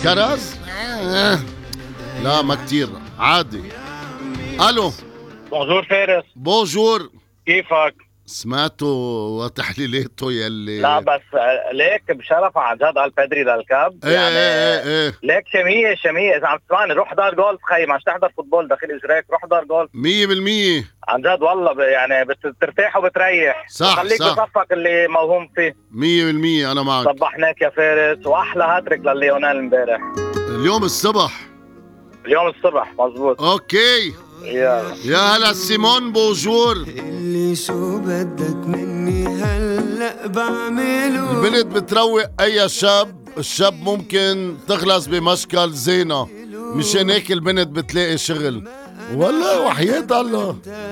كرز؟ لا ما كتير، عادي. الو. بونجور فارس. بونجور. كيفك؟ سمعتوا تحليلاته يلي لا بس ليك بشرف عن جد البدري للكاب يعني. ايه ليك شمية اذا عم تسمعني روح دار جولف خي، ما تحضر فوتبول داخل اجريك، روح دار جولف 100%. عن جد والله يعني بترتاح وبتريح. صح خليك بصفك اللي موهوم فيه. 100% انا معك. صبحناك يا فارس، واحلى هاتريك لليونيل امبارح. اليوم الصبح. اليوم الصبح مزبوط. اوكي يا هلا سيمون. بونجور. اللي شو بدك مني هلأ بعمله. البنت بتروق اي شاب، الشاب ممكن تخلص بمشكل زينة، مشان هيك البنت بتلاقي شغل. والله وحياة الله